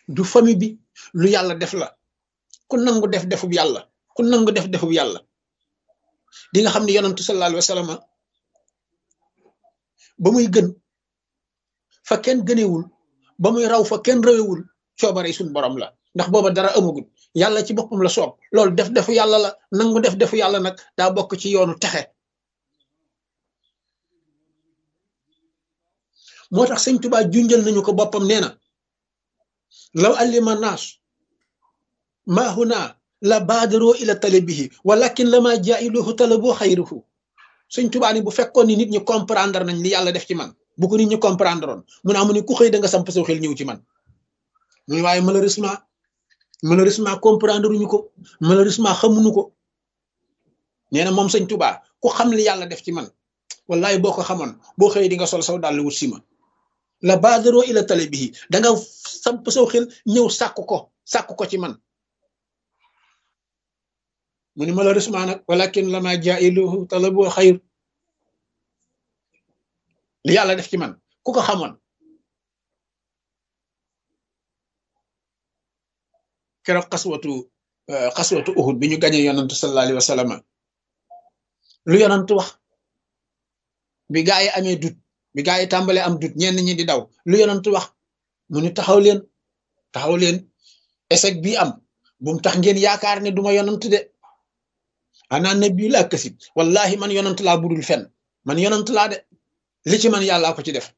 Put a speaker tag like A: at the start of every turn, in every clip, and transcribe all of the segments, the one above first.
A: du famille bi lu yàlla def la ku nangu def defub yàlla ku nangu def defub yàlla di nga xam ne yonantu sallallahu alayhi wa sallam ba muy gën fa kenn gënewul ba muy raw fa kenn rawewul coobare suñ borom la ndax booba dara amagul yàlla ci boppam la soob loolu def defu yàlla la nangu def defu yàlla nag daa bokk ci yoonu texe moo tax sëñ Tuubaa junjal nañu ko boppam nee na law allima naas maa huna la baadaroo ila talabihi walakin lama jailuhu talaboo xayruhu sëñ Tuubaa ni bu fekkoon ni nit ñi comprendre nañ li yàlla def ci man bu ko nit ñi comprendre oon mu ne amu ni ku xëy da nga samp saw xel ñëw ci man muy waaye malheureusement comprendre uñu ko malheureusement xamuñu ko nee na moom sëñ Tuubaa ku xam li yàlla def ci man wallahi boo ko xamoon boo xëy di nga sol saw dàll wut si ma la baadaroo ila talabihi da nga samp saw xel ñëw sàkku ko ci man mu ni malheureusement nag walakin lama jailuhu talabu xayr li yàlla def ci man ku ko xamoon keroog xaswatu uhud bi ñu gañe yonantu sallallahu alayhi wa sallam lu yonantu wax bi gaa yi amee dut bi gaa yi tàmbalee am dut ñenn ñi di daw lu yonantu wax mu ni taxaw leen échec bii am bu mu tax ngeen yaakaar ne duma yonant de ana nabi laa kasib wallahi man yonant laa budul fen man yonant laa de li ci man yàllaa ko ci def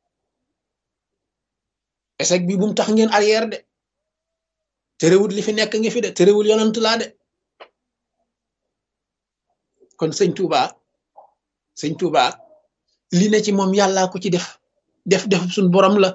A: échec bi bu mu tax ngeen arrière de terewul li fi nekk ngi fi de terewul yonant laa de kon sëñ Tuubaa li ne ci moom yàllaa ko ci def suñ borom la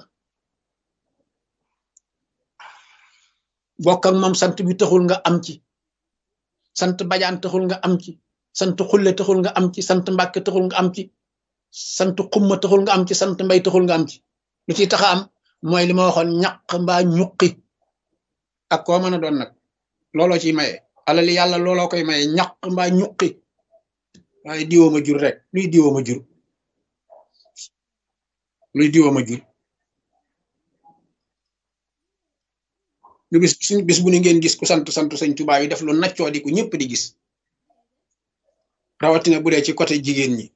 A: bokk ak moom sant bi taxul nga am ci sant bajaan taxul nga am ci sant xulle taxul nga am ci sant mbàkke taxul nga am ci sant xumma taxul nga am ci sant mbay taxul nga am ci lu ciy taxa am mooy li ma waxoon ñaq mbaa ñuqi ak koo mën a doon nag looloo ciy maye alali yàlla looloo koy maye ñaq mbaa ñuqi waaye diwooma jur rek luy diwooma jur lu bis bu ni ngeen gis ku sant sëñ Tuubaa yi def lu naccoo di ku ñëpp di gis rawatina bu dee ci côté jigéen ñi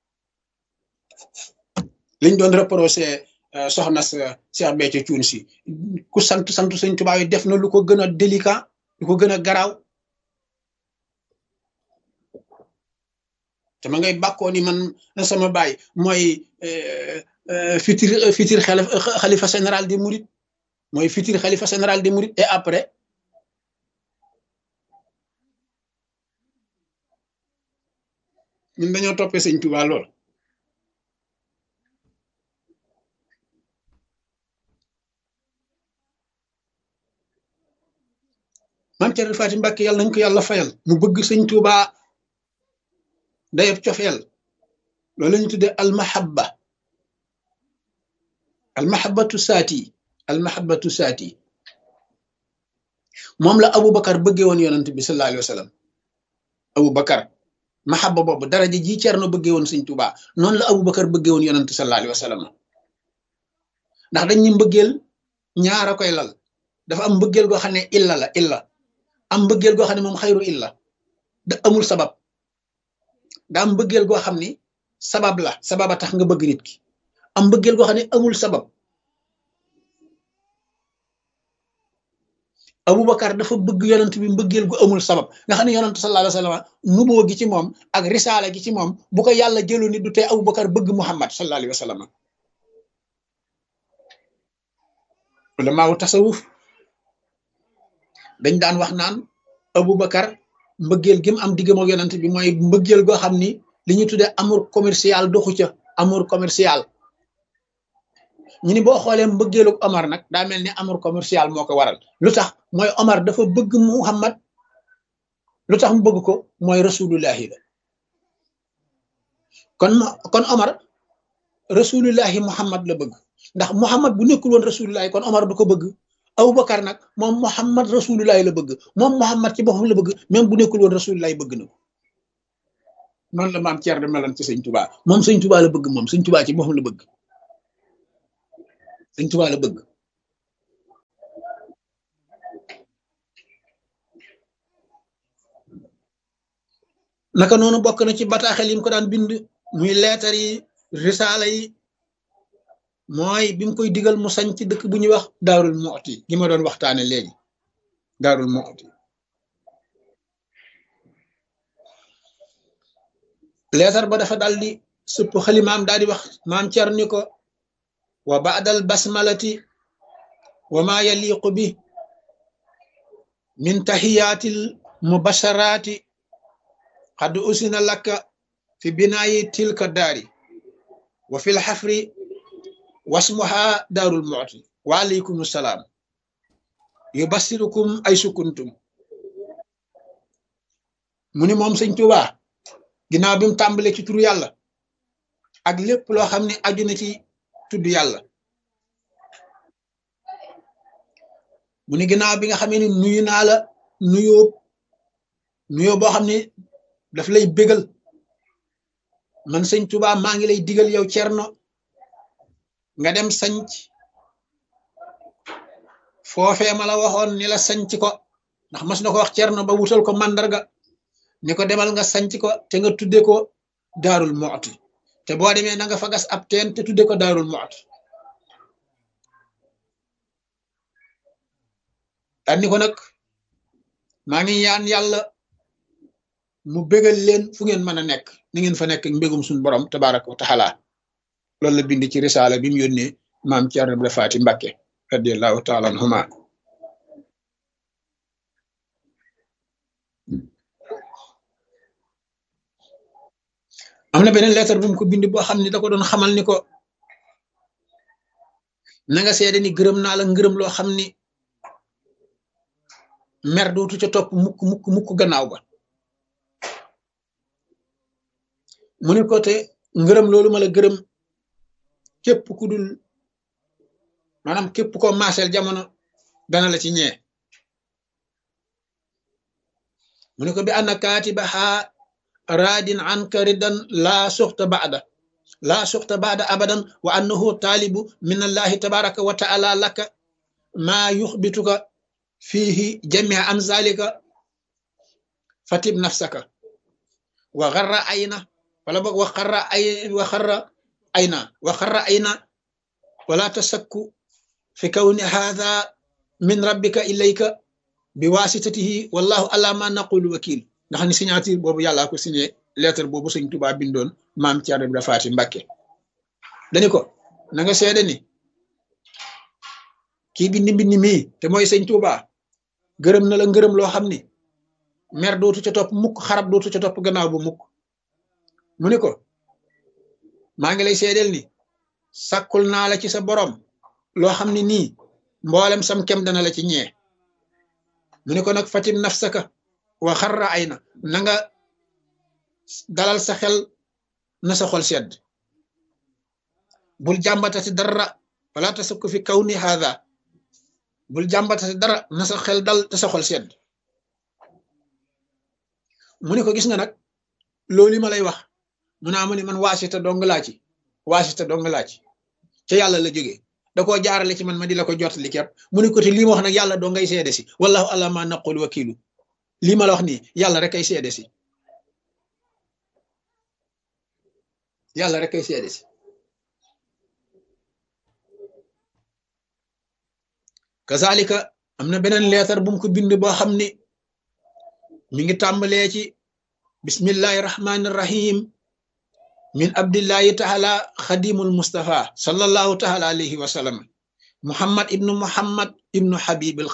A: liñ doon reproché soxna Cheikh Béthio Thioune si ku sant sëñ Tuubaa yi def na lu ko gën a délicat lu ko gën a garaaw te ma ngay bàkkoo ni man sama baay mooy futur xalifa général des mourides mooy futur xalifa général des mourides et après ñun dañoo toppee sëñ Tuubaa lool maam Cerno Faati Mbàkke yàlla nañ ko yàlla fayal mu bëgg sëñ Tuubaa dayab cofeel loolu la ñu tuddee almahabatu saati moom la Aboubacar bëggee woon yonent bi sallallahu alayhi wa sallam Aboubacar mahabba boobu daraja ji Cerno bëggee woon sëñ Tuubaa noonu la Aboubacar bëggee woon yonent sallallahu alayhi wa sallam ndax dañ ñu mbëggeel ñaara koy lal dafa am mbëggeel goo xam ne illa am mbëggeel goo xam ne moom xayru illa da amul sabab da am mbëggeel goo xam ni sababa tax nga bëgg nit ki am mbëggeel goo xam ne amul sabab Aboubacar dafa bëgg yonent bi mbëggeel gu amul sabab nga xam ne yonent sallallahu alayhi wa sallam nuboo gi ci moom ak risaala gi ci moom bu ko yàlla jëlu nit du tey Aboubacar bëgg Muhammad sallallahu alayhi wa sallam ulamaawu tasawuf dañ daan wax naan Aboubacar mbëggeel gi mu am diggam ak yonent bi mooy mbëggeel goo xam ni li ñu tuddee amour commercial doxu ca amour commercial ñu ni boo xoolee mbëggeelu Omar nag daa mel ni amour commercial moo ko waral lu tax mooy Omar dafa bëgg Muhammad lu tax mu bëgg ko mooy rasulullahi la kon Omar rasulullahi Muhammad la bëgg ndax Muhammad bu nekkul woon rasulullahi kon Omar du ko bëgg Aboubacar nag moom Muhammad rasulullahi la bëgg moom Muhammad ci boppam la bëgg même bu nekkul woon rasulullahi bëgg na ko noonu la maam Thierno meloon ci sëñ Tuubaa moom sëñ Tuubaa la bëgg moom sëñ Tuubaa ci boppam la bëgg sëñ Tuubaa la bëgg naka noonu bokk na ci bataaxel yi mu ko daan bind muy leetar yi risaala yi mooy bi mu koy digal mu sañ ci dëkk bu ñuy wax Daarul Muxti gi ma doon waxtaane léegi Daarul Muxti leetar ba dafa daldi sëpp xalimaam daal di wax maam Cerno ni ko wa baadal basmalati wa ma yaliqu bi min tahiyaatil mubasharaati qad usina laka fi binaayi tilka daari wa fil xafri wasmuha Daarul Muxti wa aleykum salaam yubassirukum ay sukuntum mu ni moom sëñ Tuubaa ginnaaw bi mu tàmbalee ci turu yàlla ak lépp loo xam ne aju na ci tudd yàlla mu ni ginnaaw bi nga xamee ni nuyu naa la nuyoo boo xam ne daf lay bégal man sëñ Tuubaa maa ngi lay digal yow Cerno nga dem sanc foofee ma la waxoon ni la sanc ko ndax mas na ko wax Cerno ba wutal ko màndarga ni ko demal nga sanc ko te nga tudde ko Daarul Muxti te boo demee na nga fa gas ab teen te tudde ko Daarul Muxti daan ni ko nag maa ngi ñaan yàlla mu bégal leen fu ngeen mën a nekk ni ngeen fa nekk mbégum suñu borom tabaraka wa taala loolu la bind ci risaala bi mu yónnee maam Cerno Ibra Faati Mbàkke radiyallahu taala anhuma am na beneen lettre bu mu ko bind boo xam ne da ko doon xamal ni ko na nga seede ni gërëm naa la ngërëm loo xam ni mer dootu ca topp mukk gannaaw ba mu ne ko te ngërëm loolu ma la gërëm képp ku dul maanaam képp ko maaseel jamono dana la ci ñee mu ne ko bi anna kaatibaha raadin anka ridan laa suxta baada abadan wa annahu taalibu min allahi tabaraka wa taala laka maa yuxbituka fiihi jamia an zalika fatib nafsaka wa xarra ayna wala boog wa xarra ayna wala tasakku fi kawni haadha min rabbika ilayka bi waasitatihi wallahu ala ma naqulu wakil ndax ni signature boobu yàllaa ko signé lettre boobu sëñ Tuubaa bindoon maam Cerno Ibra Faati Mbàkke dani ko na nga seede ni kii bind mii te mooy sëñ Tuubaa gërëm na la ngërëm loo xam ni mer dootu ca topp mukk xarab dootu ca topp gannaaw bu mukk mu ni ko maa ngi lay seedeel ni sàkkul naa la ci sa borom loo xam ne nii mboolem sam kem dana la ci ñee mu ni ko nag fatim nafsaka wa xarra ayna na nga dalal sa xel na sa xol sedd bul jàmbatati dara wala tasakku fi kawni haada bul jàmbatati dara na sa xel dal te sa xol sedd mu ni ko gis nga nag loolu ma lay wax mu naa mu ni man waasita dong laa ci ca yàlla la jógee da koo jaarale ci man ma di la ko jottali képp mu ni ko te lii ma wax nag yàlla doo ngay seede si wallahu ala ma naqul wakilu lii ma la wax nii yàlla rek ay seede si yàlla rek ay seede si kazalika am na beneen leetar bu mu ko bind boo xam ni mi ngi tàmbalee ci bismillahi rahmani rahim min abdillahi taala xadimul mustafa sallallahu taala alayhi wa sallam muhammad ibnu habibil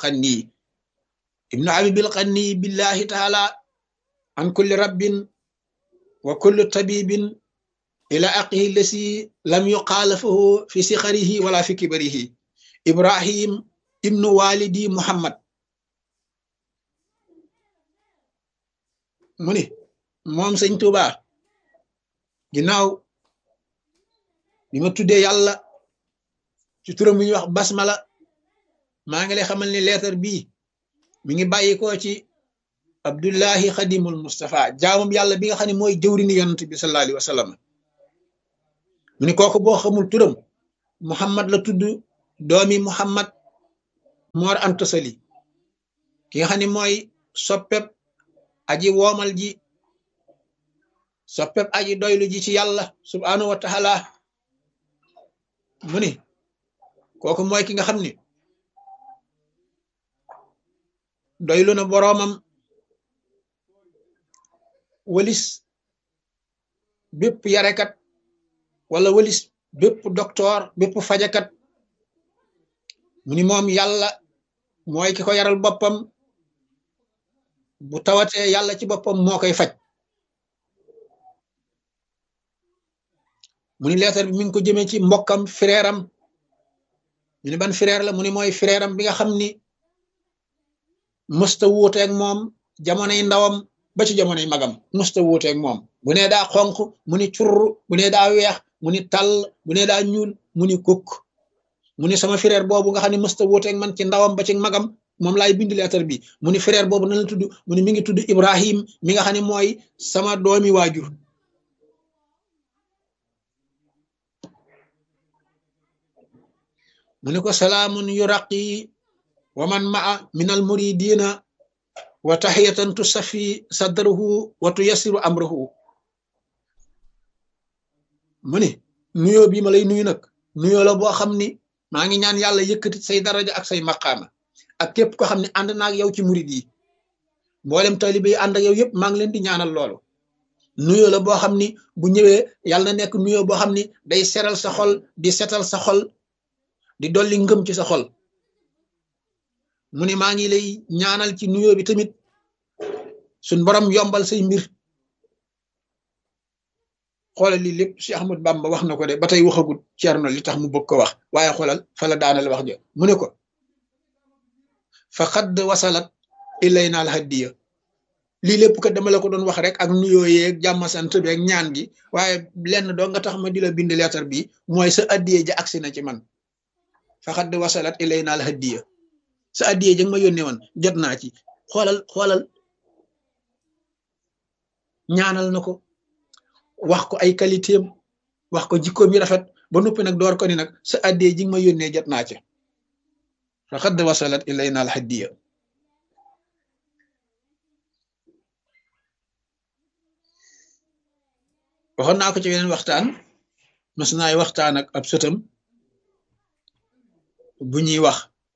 A: xanni billahi taala an kulli rabbin wa kulli tabibin ila aqihi lasi lam yuqaalafahu fi sixarihi wala fi kibarihi ibrahim ibnu walidi muhammad mu ni moom sëñ Tuubaa ginnaaw bi ma tuddee yàlla ci turam bu ñuy wax basmala maa ngi lay xamal ni leetar bii mi ngi bàyyi ko ci abdullahi xadimul mustafa jaamam yàlla bi nga xam ne mooy jëwrini yonent bi sallallahu alayhi wa sallam mu ni kooku boo xamul turam muhammad la tudd doomi muhammad Mor Anta Sali ki nga xam ne mooy soppeb aji woomal ji soppeb aji doylu ji ci yàlla subhanahu wa taala mu ni kooku mooy ki nga xam ni doylu na boroomam walis bépp yarekat wala walis bépp docteur bépp fajakat mu ni moom yàlla mooy ki ko yaral boppam bu tawatee yàlla ci boppam moo koy faj mu ni leetar bi mi ngi ko jëmee ci mbokkam frère am ñu ni ban frère la mu ni mooy frère am bi nga xam ni mësta wuuteeg moom jamonoy ndawam ba ci jamonoy magam mësta wuuteeg moom bu nee daa xonq mu ni curr bu nee daa weex mu ni tàll bu nee daa ñuul mu ni kukk mu ni sama frère boobu nga xam ne mësta wuuteeg man ci ndawam ba ci magam moom laay bind leetar bi mu ni frère boobu na la tudd mu ni mi ngi tudd Ibrahim mi nga xam ne mooy sama doomi waajur mu ni ko salaamun yuraqi wa man maa min al muridina wa tahiyatan tusafi sadrahu wa tuyassiru amrahu mu ni nuyoo bii ma lay nuyu nag nuyoo la boo xam ni maa ngi ñaan yàlla yëkkati say daraja ak say maqaama ak képp ko xam ne ànd naag yow ci murid yi mboolem taalibe yi ànd ak yow yëpp maa ngi leen di ñaanal loolu nuyoo la boo xam ni bu ñëwee yàlla na nekk nuyoo boo xam ni day seral sa xol di setal sa xol di dolli ngëm ci sa xol mu ne maa ngi lay ñaanal ci nuyoo bi tamit suñ borom yombal say mbir xoolal lii lépp Cheikh Ahmad Bamba wax na ko de ba tey waxagut Ceerno li tax mu bëgg ko wax waaye xoolal fa la daanal wax ja mu ne ko fa xadd wasalat ilayna al hadiya lii lépp kat dama la ko doon wax rek ak nuyoo yeeg jàmm sant bi ak ñaan gi waaye lenn doo nga tax ma di la bind leetar bi mooy sa addiye ja agsi na ci man fa xadd wasalat ilayna al hadiya sa addiye ja nga ma yónnee woon jot naa ci xoolal ñaanal na ko wax ko ay qualité am wax ko jikkoom yi rafet ba noppi nag door ko ni nag sa addiye ji nga ma yónnee jot naa ci fa xadd wasalat ilayna al hadiya waxoon naa ko ci weneen waxtaan mas naay waxtaan ak ab sëtam bu ñuy wax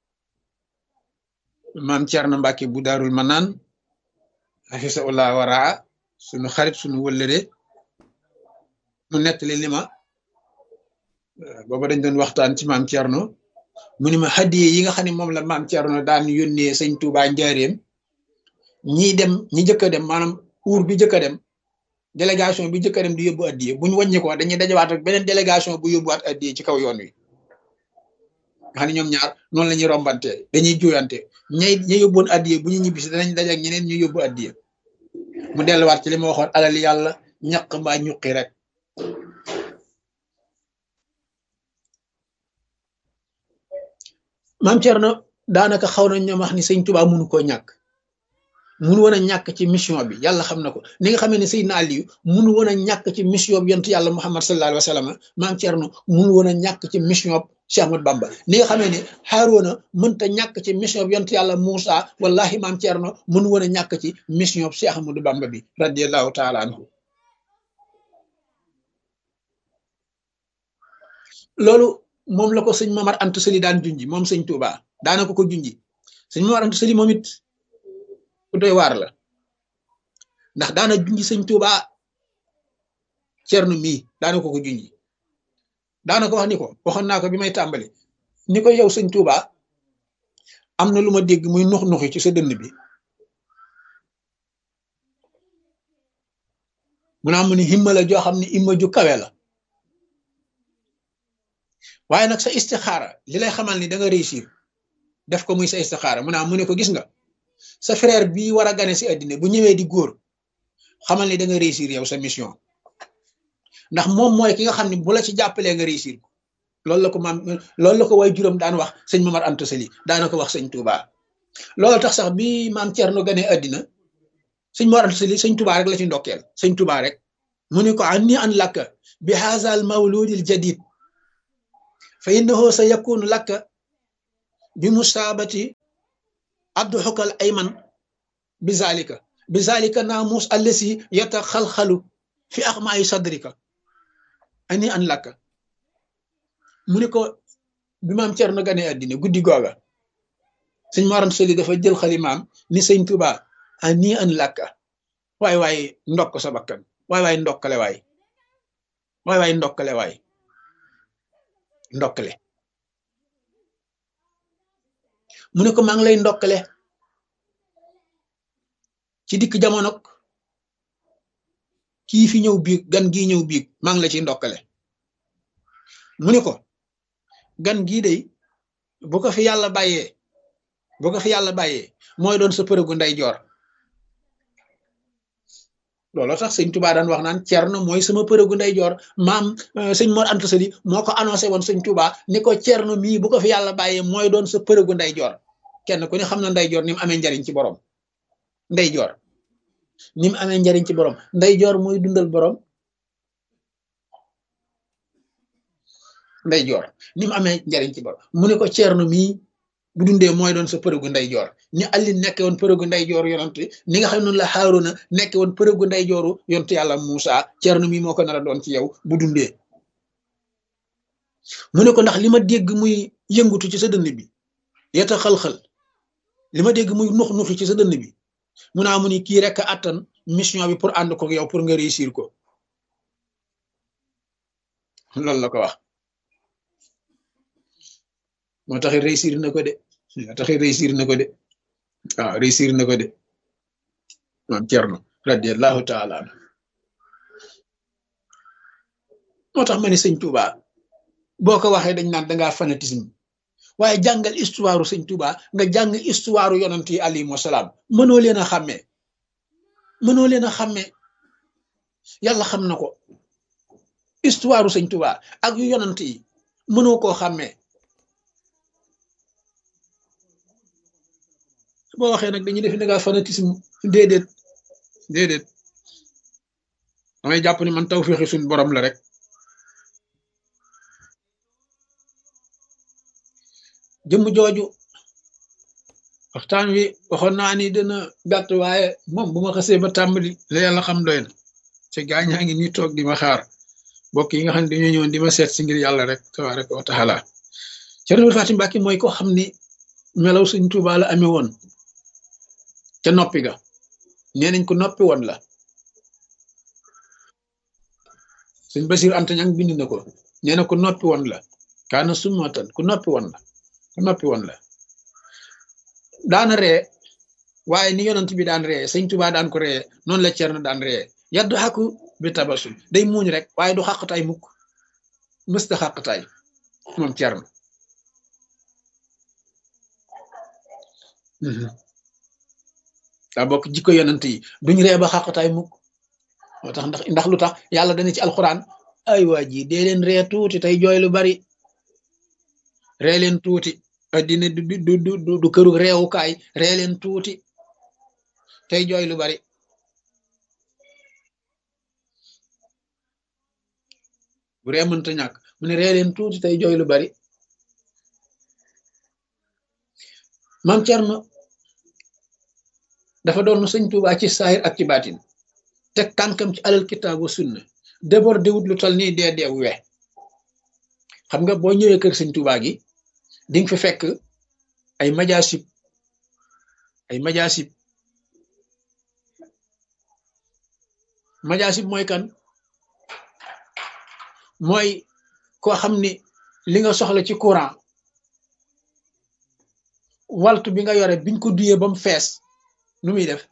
A: maam Cerno Mbàkke bu Daarul Manaan hafisahullah waraa sunu xarit sunu wëllëre mu nettali li ma booba dañ doon waxtaan ci maam Cerno mu ni ma hadiye yi nga xam ne moom la maam Cerno daan yónnee sëñ Tuubaa njaareem ñi jëkk a dem maanaam uur bi jëkk a dem délégation bi jëkk a dem di yóbbu addiye buñ wàññi ko dañuy dajawaat ak beneen délégation bu yóbbuwaat addiye ci kaw yoon wi nga xam ne ñoom ñaar noonu la ñuy rombante dañuy juyante ña yóbboon addiye bu ñu ñibbisi danañ daje ak ñeneen ñu yóbbu addiye mu delluwaat ci li ma waxoon alal yàlla ñaq mbaa ñuqi rek maam Cerno daanaka xaw nañ ñoom wax ni sëñ Tuubaa mënu koo ñàkk munu woon a ñàkk ci mission bi yàlla xam na ko ni nga xamee ne Seydina Aliyu munu woon a ñàkk ci mission bi yonent yàlla Muhammad sallallahu alayhi wa sallam maam Cerno munu woon a ñàkk ci mission bi Cheikh Ahmad Bamba ni nga xamee ne Haaruna mënta ñàkk ci mission bi yonent yàlla Muusa wallahi maam Cerno munu woon a ñàkk ci mission bi Cheikh Ahmadou Bamba bi radiyallahu taala anhu loolu moom la ko sëñ Mamar Anta Sali daan junji moom sëñ Touba daana ko junji sëñ Mamar Anta Sali moom it ku doy waar la ndax daana junji sëñ Touba Cerno mii daana ko junji daana ko wax ni ko waxoon naa ko bi may tàmbali ni ko yow sëñ Touba am na lu ma dégg muy nux-nuxi ci sa dënn bi mu naa mu ni himma la joo xam ne himma ju kawe la waaye nag sa istixaara li lay xamal ni da nga réussir def ko muy sa istixaara mu naa mu ne ko gis nga sa frère bii war a gane si àddina bu ñëwee di góor xamal ni da nga réussir yow sa mission ndax moom mooy ki nga xam ne bu la ci jàppalee nga réussir ko loolu la ko way juróom daan wax sëñ Mamar Anta Sali daana ko wax sëñ Touba loolu tax sax bi maam Cerno ganee àddina sëñ Mamar Anta Sali sëñ Touba rek la ci ndokkeel sëñ Touba rek mu ne ko anni an lakka bi haazal mawludil jadid fa innahu sa yakunu lakka bi musaabati abdu xukal ayman bi zalika naamus allasi yataxalxalu fi axmaayi sadrika ani an lakka mu ne ko bi maam Cerno gane àddina guddi googa sëñ Mor Anta Sali dafa jël xalimaam ni sëñ Tuba ani an lakka waay ndokk sa bakkan waay ndokkale waay ndokkale waay ndokkale mu ne ko maa ngi lay ndokkale ci dikk jamonok kii fi ñëw biig gan gii ñëw biig maa ngi la ci ndokkale mu ne ko gan gii day bu ko fi yàlla bàyyee mooy doon sa përëgu ndeyjoor looloo tax sëñ Touba daan wax naan Cerno mooy sama përëgu ndeyjoor maam sëñ Mor Anta Sali moo ko annoncé woon sëñ Touba ni ko Cerno mii bu ko fi yàlla bàyyee mooy doon sa përëgu ndeyjoor kenn ku ne xam na ndeyjoor ni mu amee njariñ ci borom ndeyjoor ni mu amee njariñ ci borom ndeyjoor mooy dundal borom ndeyjoor ni mu amee njariñ ci borom mu ne ko Cerno mii bu dundee mooy doon sa përëgu ndeyjoor ni Ali nekke woon përëgu ndeyjooru yonent ni nga xam ne noonu la Haaruna nekke woon përëgu ndeyjooru yonent yàlla Muusa Cerno mii moo ko nar a doon ci yow bu dundee mu ne ko ndax li ma dégg muy yëngutu ci sa dënn bi yeta xal-xal li ma dégg muy nux-nuxi ci sa dënn bi mu naa mu ni kii rek attan mission bi pour ànd ko yow pour nga réussir ko loolu la ko wax moo taxit réussir na ko de waaw réussir na ko de moom Cerno radiallahu taala anhu moo tax ma ne sëñ Touba boo ko waxee dañ naan dangaa fanatisme waaye jàngal histoire sëñ Touba nga jàng histoire yonent yi alayhimu wasalaam mënoo leen a xàmmee yàlla xam na ko histoire sëñ Touba ak yu yonent yi mënoo koo xàmmee boo waxee nag dañuy def dangaa fanatisme déedéet damay jàpp ni man tawfeexi suñ borom la rek jëmm jooju waxtaan wi waxoon naa ni dina gàtt waaye moom bu ma xasee ba tàmbali la yàlla xam doy na te gaañaa ngi nii toog di ma xaar mbokk yi nga xam ne dañoo ñëwoon di ma seet si ngir yàlla rek tabaaraka wa taala Cerno Fatim Mbàkke mooy ko xam ni melaw sëñ Tuuba la amee woon ca noppi ga nee nañ ko noppi woon la sëñ Basiir Anta Ñaŋ bind na ko nee na ko noppi woon la kaana summatan ku noppi woon la daana ree waaye ni yonent bi daan ree sëñ Tuuba daan ko ree noonu la Cerno daan ree yaddu xàkku bi tabasum day muuñ rek waaye du xàqtaay mukk mësta xàqtaay moom Cerno daa bokk jikko yonent yi duñ ree ba xàqtaay mukk moo tax ndax lu tax yàlla dana ci alxuraan ay waa ji dee leen ree tuuti tey jooy lu bari ree leen tuuti addina du këru reewukaay ree leen tuuti tey jooy lu bari bu ree mënta ñàkk mu ne ree leen tuuti tey jooy lu bari maam Cerno dafa doon sëñ Tuuba ci saahir ak ci baatin teg tànkam ci alal kitaab wa sunna débordé wut lu tol nii dee we xam nga boo ñëwee kër sëñ Tuuba gi di nga fi fekk ay majaasib mooy kan mooy koo xam ni li nga soxla ci courant waltu bi nga yore biñ ko duyee ba mu fees nu muy def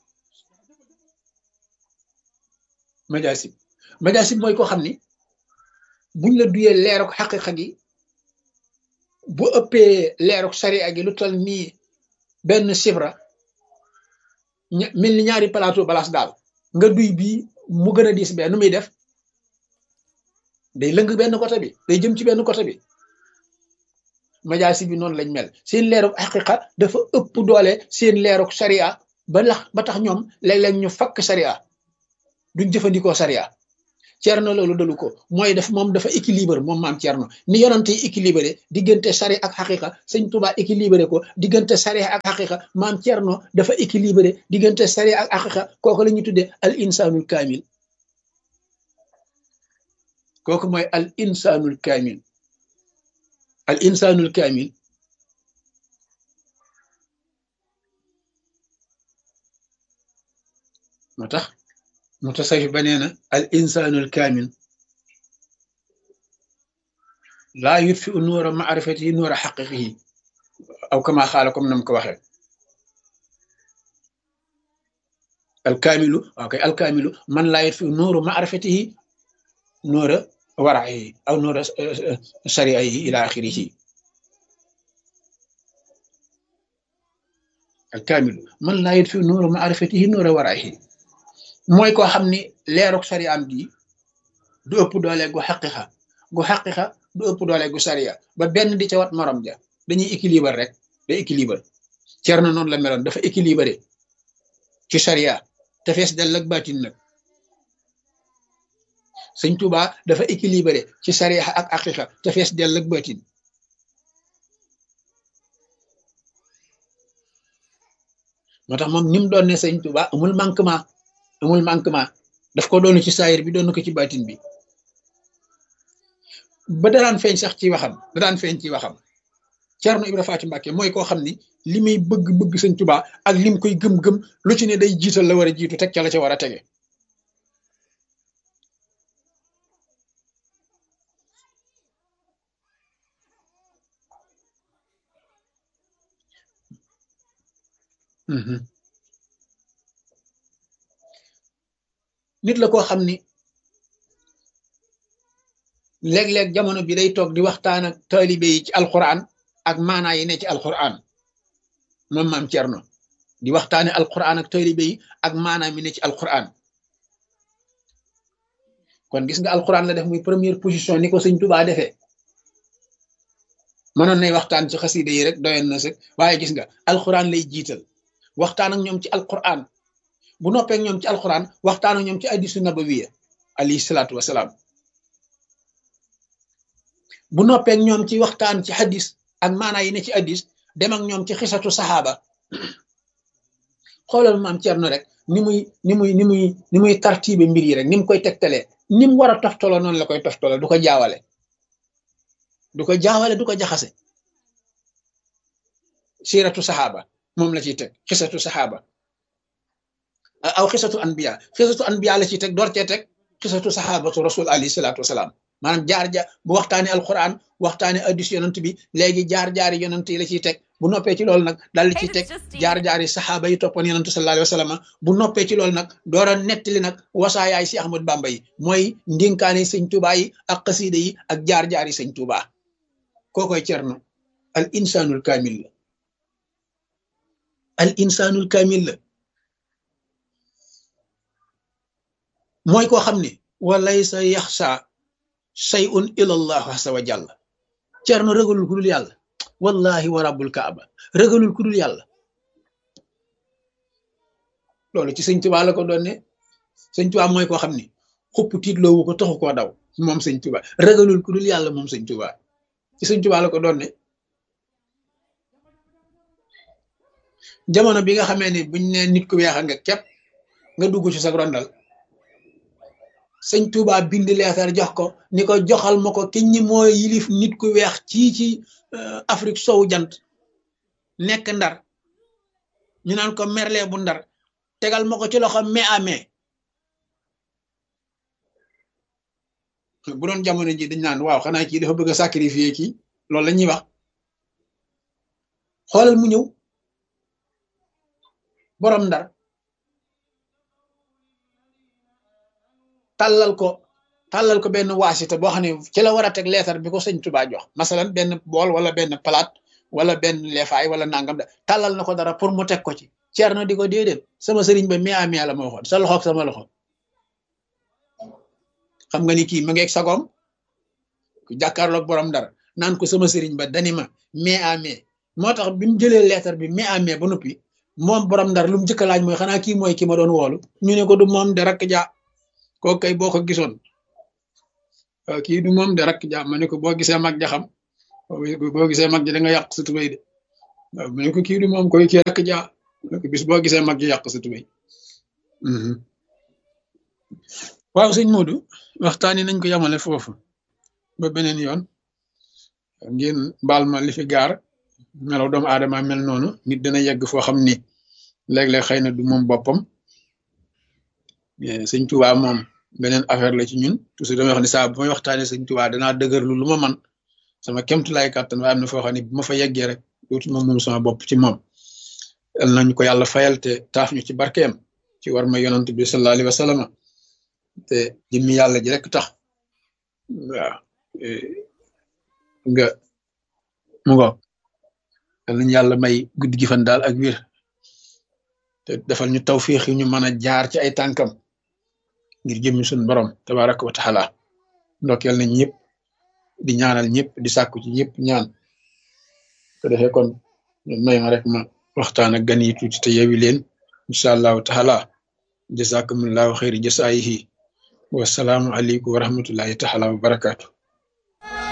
A: majaasib mooy koo xam ni buñ la duyee leeruk xaqiqa gi bu ëppee leeruk sariya gi lu toll nii benn sibra mel ni ñaari plateau balaas daal nga duy bii mu gën a diis bee nu muy def day lëng benn côté bi day jëm ci benn côté bi majaasib bi noonu lañ mel seen leeruk xaqiqa dafa ëpp doole seen leeruk sariya ba tax ñoom léeg-léeg ñu fakk sariya duñ jëfandikoo sariya Cerno loolu dalu ko mooy moom dafa équilibre moom maam Cerno ni yonante yi équilibré diggante sari ak xaqiqa sëñ Tuuba équilibré ko diggante sari ak xaqiqa maam Cerno dafa équilibré diggante sari ak xaqiqa kooku la ñuy tuddee al insanul kaamil kooku mooy al insaanul kaamil. al insaanul kaamil moo tax mutasawif ba nee na al insaanul kaamil laa yutfi u nuura maarifatihi nuura xaqiqihi aw kama xaala comme nam ko waxee. alkaamilu waaw kay alkaamilu man laa yutfi u nuuru maarifatihi nuura waraihi aw nuura sariaihi ila axirihi. alkaamilu man laa yutfi u nuuru maarifatihi nuura waraihi mooy koo xam ni leeruk sariyaam gi du ëpp doole gu xaqiqa du ëpp doole gu sariya ba benn di ca wat morom ja dañuy équilibre rek day équilibre. Cerno noonu la meloon, dafa équilibré ci sariya te fees dell ak baatin nag. Sëñ Tuubaa dafa équilibré ci sariya ak aqiqa te fees dell ak baatin. moo tax moom ni mu doon ne Sëñ Tuubaa amul manquement daf ko doon ci saayir bi doon ko ci baatin bi ba daraan feeñ sax ci waxam Cerno Ibra Faati Mbàkke mooy koo xam ni li muy bëgg Sëñ Tuubaa ak lim koy gëm-gëm lu ci ne day jiital la war a jiitu teg ca la ca war a tege. nit la koo xam ni léeg-léeg jamono bi day toog di waxtaan ak taalibe yi ci alquran ak maanaa yi ne ci alquran moom maam Cerno di waxtaane alquran ak taalibe yi ak maanaa mi ne ci alquran. kon gis nga alquran la def muy première position ni ko Sëñ Tuubaa defee. mënoon nay waxtaan ci xasida yi rek doyoon na sëg waaye gis nga alquran lay jiital waxtaan ak ñoom ci alquran bu noppee ñoom ci alquran waxtaan ak ñoom ci hadiisu nabawiya alayhi salaatu wasalaam. bu noppee ñoom ci waxtaan ci hadis ak maanaa yi ne ci hadis dem ak ñoom ci xisatu saxaaba. xoolal maam Cerno rek ni muy tartibe mbir yi rek ni mu koy tegtalee ni mu war a toftaloo noonu la koy toftaloo du ko jaawale du ko jaxase. siiratu saxaaba moom la ciy teg xisatu saxaaba aw xisatu anbiya la ciy teg door cee teg xisatu saxaabatu rasul alayhi salaatu wasalaam. maanaam bu waxtaane alquran waxtaane addis yonant bi léegi jaar-jaari yonant yi la ciy teg bu noppee ci loolu nag daal di ciy teg jaar-jaari saxaaba yi toppoon yonantu sallallahu alayhi wa sallam. bu noppee ci loolu nag door a nettali nag wasaayaay si Ahmad Bamba yi mooy ndénkaane Sëñ Tuubaa yi ak xasiida yi ak jaar-jaari Sëñ Tuubaa. kookoy Cerno al insaanul kaamil la mooy koo xam ne walaysa yaxsa shay'un ilallah azza wa jalla. Cerno ragalul ku dul yàlla wallahi wa rabbul kaaba ragalul ku dul yàlla. loolu ci Sëñ Tuubaa la ko doon ne Sëñ Tuubaa mooy koo xam ne xupp tiitloowu ko taxu koo daw moom Sëñ Tuubaa ragalul ku dul yàlla moom Sëñ Tuubaa ci Sëñ Tuubaa la ko doon ne. jamono bi nga xamee ni buñ ne nit ku weex nga képp nga dugg ci sa rondal Sëñ Tuubaa bind leetar jox ko ni ko joxal ma ko ki ñi mooy yilif nit ku weex ci Afrique sowu jant nekk Ndar ñu naan ko Merle bu Ndar tegal ma ko ci loxo mai à mai. bu doon jamono ji dañ naan waaw xanaa kii dafa bëgg a sacrifier kii loolu la ñuy wax. xoolal mu ñëw borom Ndar tàllal ko benn waasita boo xam ne ci la war a teg leetar bi ko Sëñ Tuubaa jox masalan benn bool wala benn palaat wala benn leefaay wala nangam da tàllal na ko dara pour mu teg ko ci. Cerno di ko déedéet sama sëriñ ba mai à mai la ma waxoon sa loxo ak sama loxo. xam nga ni kii ma ngeeg sagoom ku jàkkaarloog borom Ndar naan ko sama sëriñ ba dani ma mai à mai. moo tax bi mu jëlee leetar bi mai à mai ba noppi moom borom Ndar lu mu njëkk a laaj mooy xanaa kii mooy ki ma doon woolu ñu ne ko du moom de rakk ja kooku kay boo ko gisoon kii du moom de rakk ja ma ne ko boo gisee mag ja xam boo gisee mag ja da nga yàq sa tubéy de waaw ma ne ko kii du moom koy kii rakk ja bis boo gisee mag ja yàq sa tubéy. waaw sëñ Modou waxtaan yi nañ ko yamale foofu ba beneen yoon ngeen baal ma li fi gaar melaw doomu aadama mel noonu nit dina yegg foo xam ni léeg-léeg xëy na du moom boppam sëñ Tuubaa moom beneen affaire la ci ñun toujours damay wax ni saa bu may waxtaanee sëñ Tuubaa danaa dëgërlu lu ma man sama kemtulaay kàttan waaye am na foo xam ne bu ma fa yeggee rek dootuma moom sama bopp ci moom yal nañu ko yàlla fayal te taaf ñu ci barkeem ci war ma yonant bi sallallahu alayhi wa sallam te jëmmi yàlla ji rek tax waaw nga mu ngo yal nañu yàlla may guddi gi fan daal ak wér te defal ñu tawfiix yi ñu mën a jaar ci ay tànkam ngir jëmmi suñu borom tabaraka wa taala ndokkeel nañ ñëpp di ñaanal ñëpp di sàkku ci ñëpp ñaan ko defee kon may ma rek ma waxtaan ak gan yi tuuti te yewi leen incha allahu taala jazakumullahu xayri jasaayihi wasalaamu aleykum wa rahmatullahi taala wa barakaatu